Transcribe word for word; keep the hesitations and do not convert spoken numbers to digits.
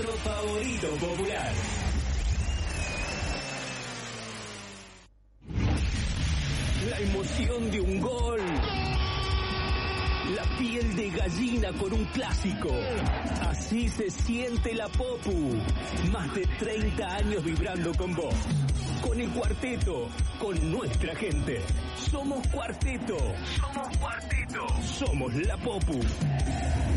nuestro favorito popular. La emoción de un gol. La piel de gallina con un clásico. Así se siente la Popu. Más de treinta años vibrando con vos. Con el cuarteto, con nuestra gente. Somos cuarteto. Somos cuarteto. Somos la Popu.